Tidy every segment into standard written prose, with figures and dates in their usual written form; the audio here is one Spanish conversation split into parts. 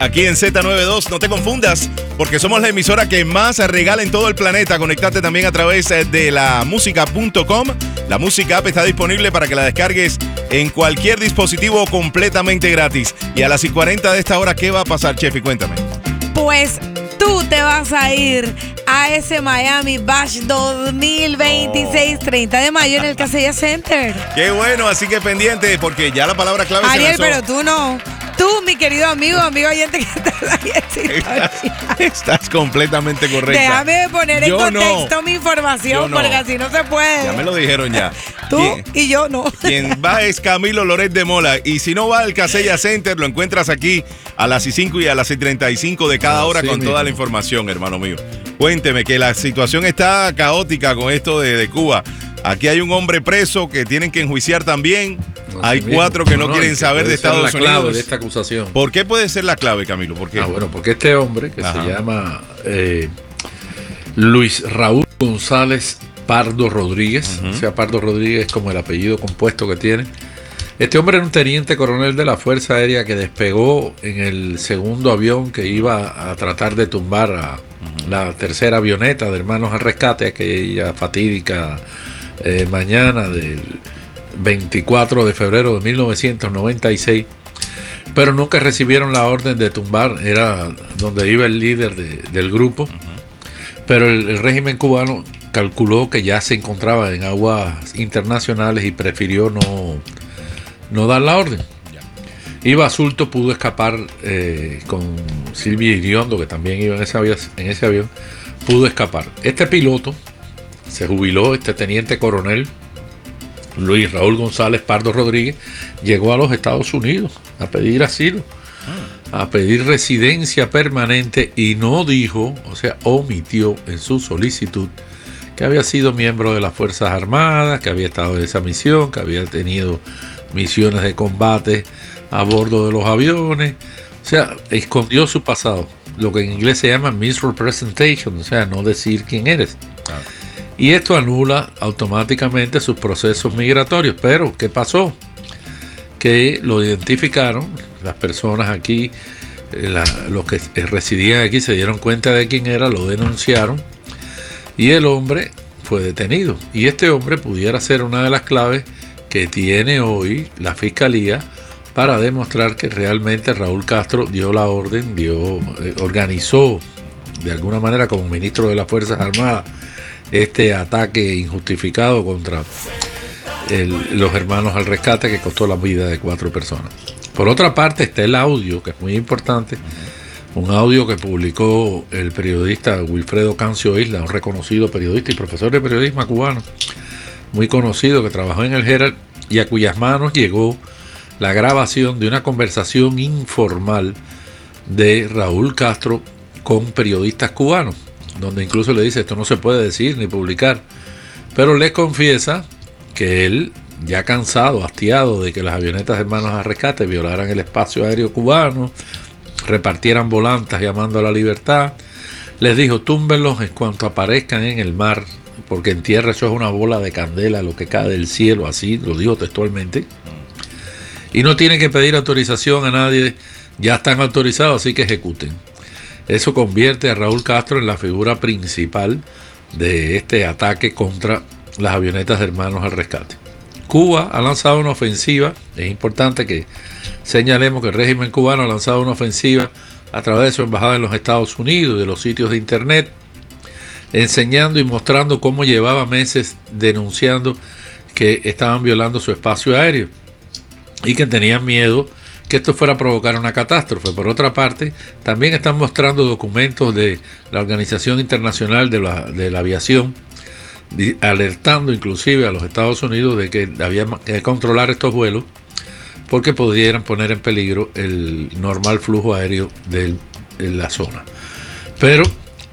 Aquí en Z92, no te confundas, porque somos la emisora que más regala en todo el planeta. Conectate también a través de lamusica.com. La Música App está disponible para que la descargues en cualquier dispositivo completamente gratis. Y a las 40 de esta hora, ¿qué va a pasar, Chefi? Cuéntame. Pues tú te vas a ir a ese Miami Bash 2026, 30 de mayo en el Casella Center. Qué bueno, así que pendiente, porque ya la palabra clave Ariel, se lanzó. pero tú no. Tú, mi querido amigo oyente que estás ahí. Estás completamente correcta. Déjame poner en contexto no. mi información, No. porque así no se puede. Ya me lo dijeron ya. Tú y yo no. Quien va es Camilo Loret de Mola. Y si no va al Casella Center, lo encuentras aquí a las 5 y a las 6:35 de cada hora con toda la información, hermano mío. Cuénteme que la situación está caótica con esto de Cuba. Aquí hay un hombre preso que tienen que enjuiciar también. Hay 4 que no quieren saber de Estados Unidos. La clave de esta acusación. ¿Por qué puede ser la clave, Camilo? ¿Por qué? Bueno, porque este hombre que se llama Luis Raúl González Pardo Rodríguez, o sea, Pardo Rodríguez es como el apellido compuesto que tiene. Este hombre era un teniente coronel de la Fuerza Aérea que despegó en el segundo avión que iba a tratar de tumbar a la tercera avioneta de Hermanos al Rescate, aquella fatídica mañana del 24 de febrero de 1996, pero nunca recibieron la orden de tumbar. Era donde iba el líder del grupo, pero el régimen cubano calculó que ya se encontraba en aguas internacionales y prefirió no dar la orden. Y Basulto pudo escapar con Silvia Iriondo, que también iba en ese avión, pudo escapar. Este piloto se jubiló, este teniente coronel Luis Raúl González Pardo Rodríguez, llegó a los Estados Unidos a pedir asilo, a pedir residencia permanente, y no dijo, o sea, omitió en su solicitud que había sido miembro de las Fuerzas Armadas, que había estado en esa misión, que había tenido misiones de combate a bordo de los aviones. O sea, escondió su pasado, lo que en inglés se llama misrepresentation, o sea, no decir quién eres. Y esto anula automáticamente sus procesos migratorios. Pero, ¿qué pasó? Que lo identificaron, las personas aquí, los que residían aquí se dieron cuenta de quién era, lo denunciaron, y el hombre fue detenido. Y este hombre pudiera ser una de las claves que tiene hoy la Fiscalía para demostrar que realmente Raúl Castro dio la orden, organizó de alguna manera como ministro de las Fuerzas Armadas este ataque injustificado contra los Hermanos al Rescate, que costó la vida de 4 personas. Por otra parte está el audio, que es muy importante, un audio que publicó el periodista Wilfredo Cancio Isla, un reconocido periodista y profesor de periodismo cubano, muy conocido, que trabajó en el Herald, y a cuyas manos llegó la grabación de una conversación informal de Raúl Castro con periodistas cubanos, donde incluso le dice: esto no se puede decir ni publicar, pero le confiesa que él, ya cansado, hastiado de que las avionetas Hermanos al Rescate violaran el espacio aéreo cubano, repartieran volantas llamando a la libertad, les dijo: túmbenlos en cuanto aparezcan en el mar, porque en tierra eso es una bola de candela lo que cae del cielo, así lo dijo textualmente, y no tienen que pedir autorización a nadie, ya están autorizados, así que ejecuten. Eso convierte a Raúl Castro en la figura principal de este ataque contra las avionetas de Hermanos al Rescate. Cuba ha lanzado una ofensiva, es importante que señalemos que el régimen cubano ha lanzado una ofensiva a través de su embajada en los Estados Unidos y de los sitios de internet, enseñando y mostrando cómo llevaba meses denunciando que estaban violando su espacio aéreo y que tenían miedo que esto fuera a provocar una catástrofe. Por otra parte, también están mostrando documentos de la Organización Internacional de la Aviación, alertando inclusive a los Estados Unidos de que había que controlar estos vuelos porque pudieran poner en peligro el normal flujo aéreo de la zona. Pero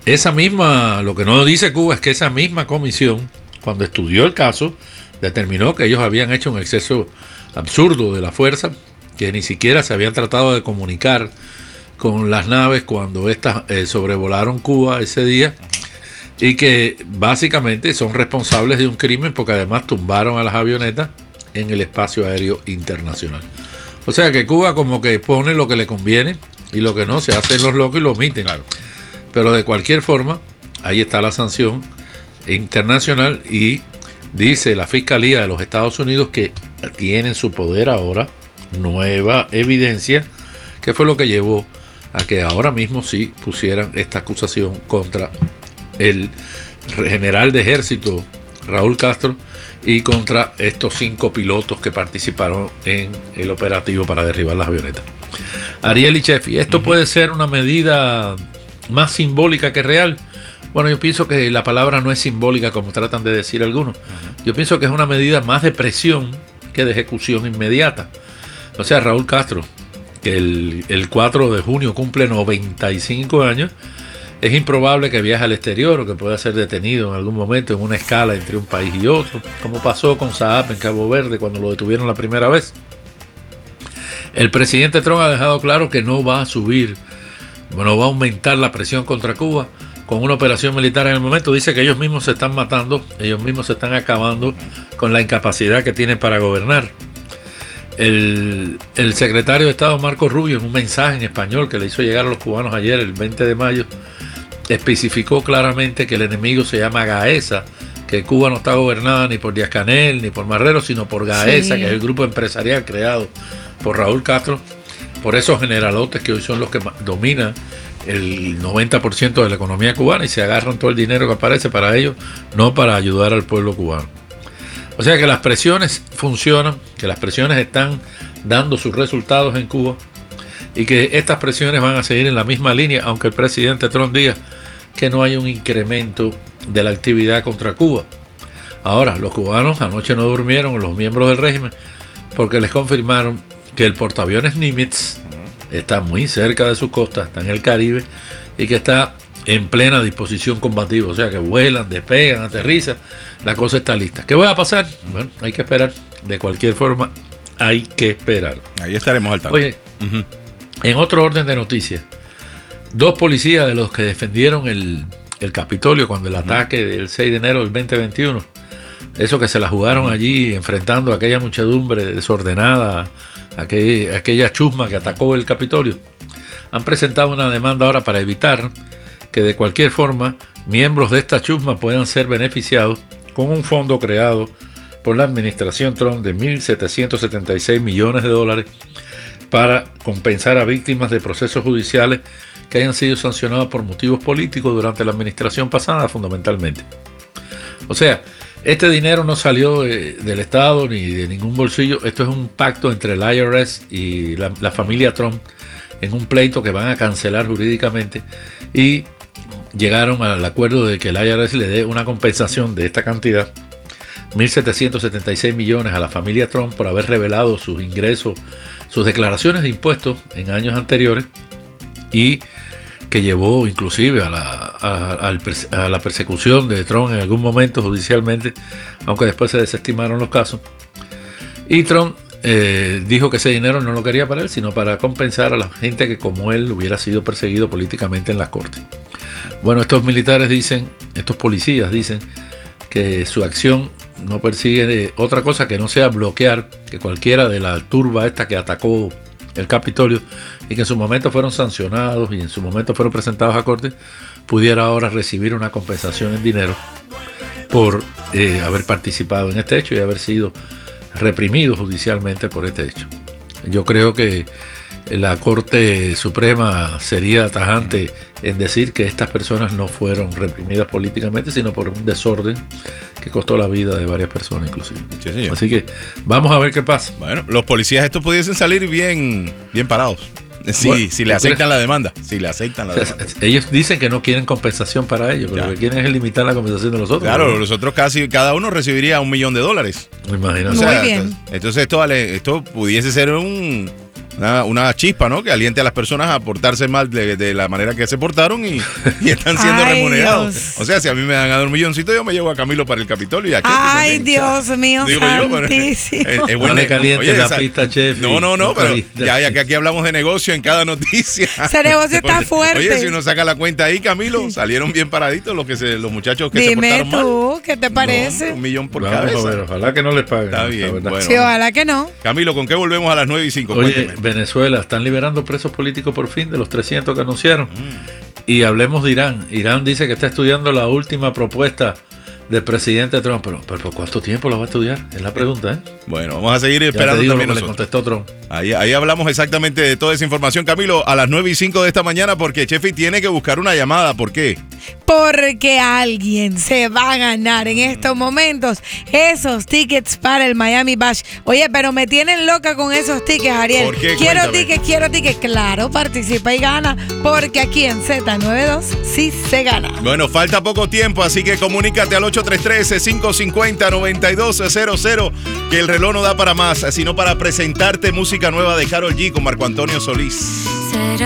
lo que no dice Cuba es que esa misma comisión, cuando estudió el caso, determinó que ellos habían hecho un exceso absurdo de la fuerza, que ni siquiera se habían tratado de comunicar con las naves cuando estas sobrevolaron Cuba ese día, y que básicamente son responsables de un crimen porque además tumbaron a las avionetas en el espacio aéreo internacional. O sea que Cuba como que pone lo que le conviene y lo que no se hacen los locos y lo omiten. Claro. Pero de cualquier forma, ahí está la sanción internacional y dice la Fiscalía de los Estados Unidos que tiene en su poder ahora nueva evidencia, que fue lo que llevó a que ahora mismo sí pusieran esta acusación contra el general de ejército Raúl Castro y contra estos 5 pilotos que participaron en el operativo para derribar las avionetas. Ariel y Chefi, ¿esto puede ser una medida más simbólica que real? Bueno, yo pienso que la palabra no es simbólica como tratan de decir algunos. Yo pienso que es una medida más de presión que de ejecución inmediata. O sea, Raúl Castro, que el 4 de junio cumple 95 años, es improbable que viaje al exterior o que pueda ser detenido en algún momento en una escala entre un país y otro, como pasó con Saab en Cabo Verde cuando lo detuvieron la primera vez. El presidente Trump ha dejado claro que no va a subir, no va a aumentar la presión contra Cuba con una operación militar en el momento. Dice que ellos mismos se están matando, ellos mismos se están acabando con la incapacidad que tienen para gobernar. El secretario de Estado Marco Rubio, en un mensaje en español que le hizo llegar a los cubanos ayer, el 20 de mayo, especificó claramente que el enemigo se llama Gaesa, que Cuba no está gobernada ni por Díaz-Canel ni por Marrero, sino por Gaesa, que es el grupo empresarial creado por Raúl Castro, por esos generalotes que hoy son los que dominan el 90% de la economía cubana y se agarran todo el dinero que aparece para ellos, no para ayudar al pueblo cubano. O sea que las presiones funcionan, que las presiones están dando sus resultados en Cuba y que estas presiones van a seguir en la misma línea, aunque el presidente Trump diga que no hay un incremento de la actividad contra Cuba. Ahora, los cubanos anoche no durmieron, los miembros del régimen, porque les confirmaron que el portaaviones Nimitz está muy cerca de su costa, está en el Caribe, y que está en plena disposición combativa, o sea que vuelan, despegan, aterrizan, la cosa está lista. ¿Qué va a pasar? Bueno, hay que esperar. De cualquier forma, hay que esperar. Ahí estaremos al tanto. Oye, en otro orden de noticias, 2 policías de los que defendieron el Capitolio cuando el ataque del 6 de enero del 2021, eso que se la jugaron allí enfrentando a aquella muchedumbre desordenada, aquella chusma que atacó el Capitolio, han presentado una demanda ahora para evitar que de cualquier forma miembros de esta chusma puedan ser beneficiados con un fondo creado por la administración Trump de $1.776 millones para compensar a víctimas de procesos judiciales que hayan sido sancionados por motivos políticos durante la administración pasada, fundamentalmente. O sea, este dinero no salió del Estado ni de ningún bolsillo. Esto es un pacto entre el IRS y la familia Trump en un pleito que van a cancelar jurídicamente, y llegaron al acuerdo de que el IRS le dé una compensación de esta cantidad, 1.776 millones a la familia Trump por haber revelado sus ingresos, sus declaraciones de impuestos en años anteriores, y que llevó inclusive a la persecución de Trump en algún momento judicialmente, aunque después se desestimaron los casos. Y Trump dijo que ese dinero no lo quería para él, sino para compensar a la gente que como él hubiera sido perseguido políticamente en las cortes. Bueno, estos militares dicen, estos policías dicen que su acción no persigue otra cosa que no sea bloquear que cualquiera de la turba esta que atacó el Capitolio y que en su momento fueron sancionados y en su momento fueron presentados a corte, pudiera ahora recibir una compensación en dinero por haber participado en este hecho y haber sido reprimido judicialmente por este hecho. Yo creo que la Corte Suprema sería tajante en decir que estas personas no fueron reprimidas políticamente, sino por un desorden que costó la vida de varias personas inclusive. Sí, señor. Así que vamos a ver qué pasa. Bueno, los policías estos pudiesen salir bien parados. Sí, bueno, si le aceptan la demanda. Si le aceptan la demanda. Ellos dicen que no quieren compensación para ellos, pero lo que quieren es limitar la compensación de los otros. Claro, ¿no? Los otros cada uno recibiría $1 millón. Me imagino. O sea, muy bien. Entonces esto pudiese ser una chispa, ¿no? Que aliente a las personas a portarse mal de la manera que se portaron y están siendo remunerados. Dios. O sea, si a mí me dan a dar $1 milloncito, yo me llevo a Camilo para el Capitolio y a Chefi Ay, también. Dios mío, digo santísimo. Es bueno. Caliente la pista, Chefi. No, pero ya que aquí hablamos de negocio en cada noticia. Ese negocio está fuerte. Oye, si uno saca la cuenta ahí, Camilo, salieron bien paraditos los muchachos que se portaron mal. Dime tú, ¿qué te parece? $1 millón por cabeza. A ver, ojalá que no les paguen. Está bien, bueno. Sí, ojalá que no. Camilo, ¿con qué volvemos a las 9:05? Oye, Venezuela están liberando presos políticos por fin de los 300 que anunciaron. Y hablemos de Irán. Irán dice que está estudiando la última propuesta del presidente Trump. Pero ¿por cuánto tiempo la va a estudiar? Es la pregunta, ¿eh? Bueno, vamos a seguir esperando también le contestó Trump. Ahí hablamos exactamente de toda esa información, Camilo, a las 9:05 de esta mañana, porque Chefi tiene que buscar una llamada. ¿Por qué? Porque alguien se va a ganar en estos momentos esos tickets para el Miami Bash. Oye, pero me tienen loca con esos tickets, Ariel. ¿Por qué? Quiero tickets. Claro, participa y gana, porque aquí en Z92 sí se gana. Bueno, falta poco tiempo, así que comunícate al 833-550-9200, que el reloj no da para más, sino para presentarte música nueva de Karol G con Marco Antonio Solís.